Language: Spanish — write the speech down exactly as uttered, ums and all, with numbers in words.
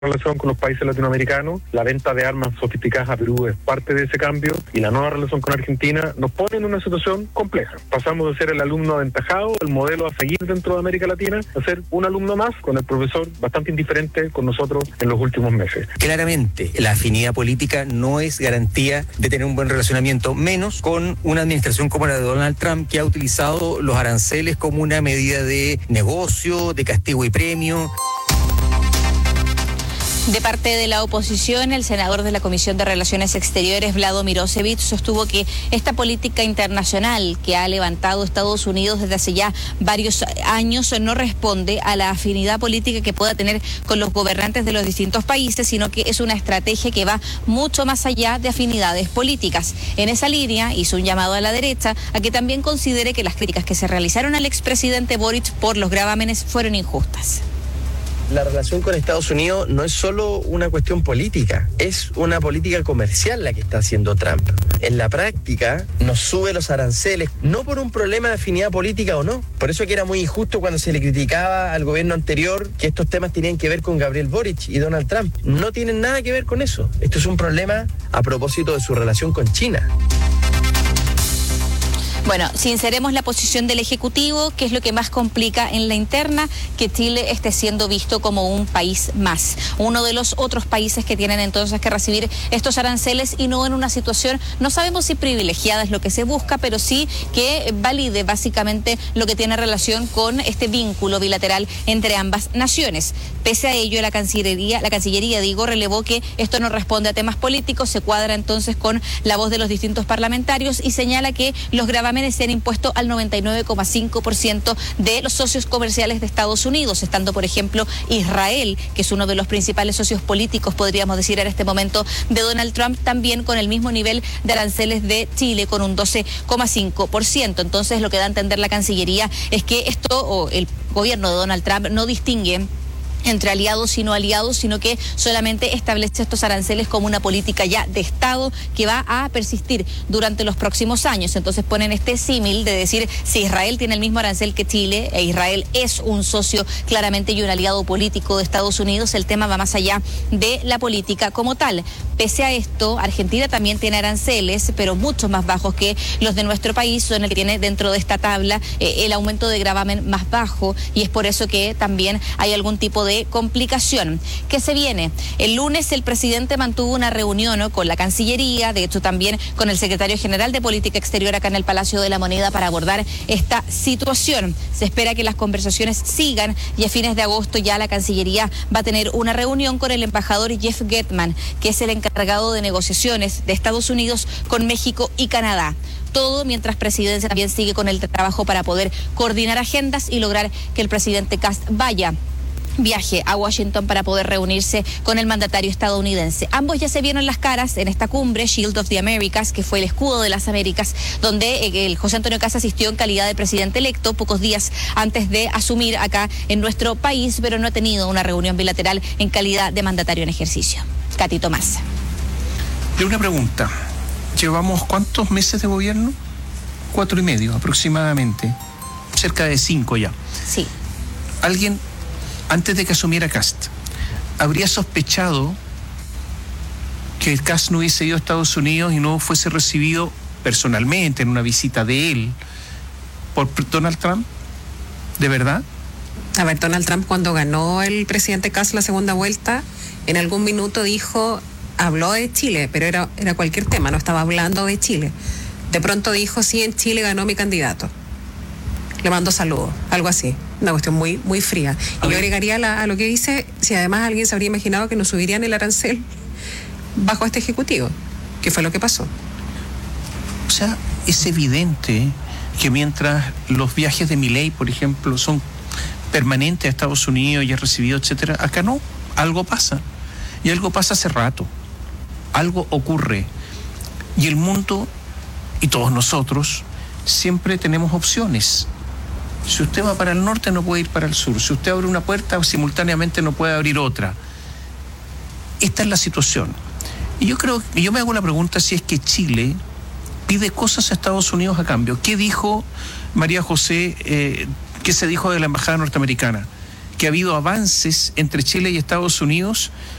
relación con los países latinoamericanos, la venta de armas sofisticadas a Perú es parte de ese cambio y la nueva relación con Argentina nos pone en una situación compleja. Pasamos de ser el alumno aventajado, el modelo a seguir dentro de América Latina, a ser un alumno más con el profesor bastante indiferente con nosotros en los últimos meses. Claramente, la afinidad política no es garantía de tener un buen relacionamiento, menos con una administración como la de Donald Trump, que ha utilizado los aranceles como una medida de negocio, de castigo y premio. De parte de la oposición, el senador de la Comisión de Relaciones Exteriores, Vlado Mirosevic, sostuvo que esta política internacional que ha levantado Estados Unidos desde hace ya varios años no responde a la afinidad política que pueda tener con los gobernantes de los distintos países, sino que es una estrategia que va mucho más allá de afinidades políticas. En esa línea hizo un llamado a la derecha a que también considere que las críticas que se realizaron al expresidente Boric por los gravámenes fueron injustas. La relación con Estados Unidos no es solo una cuestión política, es una política comercial la que está haciendo Trump. En la práctica nos sube los aranceles, no por un problema de afinidad política o no. Por eso que era muy injusto cuando se le criticaba al gobierno anterior que estos temas tenían que ver con Gabriel Boric y Donald Trump. No tienen nada que ver con eso. Esto es un problema a propósito de su relación con China. Bueno, sinceremos la posición del Ejecutivo, que es lo que más complica en la interna, que Chile esté siendo visto como un país más, uno de los otros países que tienen entonces que recibir estos aranceles y no en una situación, no sabemos si privilegiada es lo que se busca, pero sí que valide básicamente lo que tiene relación con este vínculo bilateral entre ambas naciones. Pese a ello, la Cancillería, la Cancillería, digo, relevó que esto no responde a temas políticos, se cuadra entonces con la voz de los distintos parlamentarios y señala que los gravámenes se han impuesto al noventa y nueve coma cinco por ciento de los socios comerciales de Estados Unidos, estando, por ejemplo, Israel, que es uno de los principales socios políticos, podríamos decir en este momento, de Donald Trump, también con el mismo nivel de aranceles de Chile, con un doce coma cinco por ciento. Entonces, lo que da a entender la Cancillería es que esto, o el gobierno de Donald Trump, no distingue entre aliados y no aliados, sino que solamente establece estos aranceles como una política ya de Estado que va a persistir durante los próximos años. Entonces ponen este símil de decir, si Israel tiene el mismo arancel que Chile, e Israel es un socio claramente y un aliado político de Estados Unidos, el tema va más allá de la política como tal. Pese a esto, Argentina también tiene aranceles, pero mucho más bajos que los de nuestro país, son el que tiene dentro de esta tabla eh, el aumento de gravamen más bajo, y es por eso que también hay algún tipo de de complicación. ¿Qué se viene? El lunes el presidente mantuvo una reunión, ¿no?, con la Cancillería, de hecho también con el secretario general de Política Exterior acá en el Palacio de la Moneda para abordar esta situación. Se espera que las conversaciones sigan y a fines de agosto ya la Cancillería va a tener una reunión con el embajador Jeff Getman, que es el encargado de negociaciones de Estados Unidos con México y Canadá. Todo mientras Presidencia también sigue con el trabajo para poder coordinar agendas y lograr que el presidente Kast vaya viaje a Washington para poder reunirse con el mandatario estadounidense. Ambos ya se vieron las caras en esta cumbre, Shield of the Americas, que fue el escudo de las Américas, donde el José Antonio Kast asistió en calidad de presidente electo pocos días antes de asumir acá en nuestro país, pero no ha tenido una reunión bilateral en calidad de mandatario en ejercicio. Katy Tomás. De una pregunta. ¿Llevamos cuántos meses de gobierno? Cuatro y medio aproximadamente. Cerca de cinco ya. Sí. ¿Alguien, antes de que asumiera Kast, habría sospechado que el Kast no hubiese ido a Estados Unidos y no fuese recibido personalmente en una visita de él por Donald Trump? ¿De verdad? A ver, Donald Trump, cuando ganó el presidente Kast la segunda vuelta, en algún minuto dijo, habló de Chile, pero era, era cualquier tema, no estaba hablando de Chile. De pronto dijo, sí, en Chile ganó mi candidato. Le mando saludos, algo así. Una cuestión muy, muy fría. Y yo agregaría la, a lo que dice, si además alguien se habría imaginado que nos subirían el arancel bajo este ejecutivo, que fue lo que pasó. O sea, es evidente que mientras los viajes de Milei, por ejemplo, son permanentes a Estados Unidos y es recibido, etcétera, acá no, algo pasa. Y algo pasa hace rato. Algo ocurre. Y el mundo, y todos nosotros, siempre tenemos opciones. Si usted va para el norte, no puede ir para el sur. Si usted abre una puerta, simultáneamente no puede abrir otra. Esta es la situación. Y yo creo, yo me hago la pregunta si es que Chile pide cosas a Estados Unidos a cambio. ¿Qué dijo María José, eh, qué se dijo de la embajada norteamericana? que ha habido avances entre Chile y Estados Unidos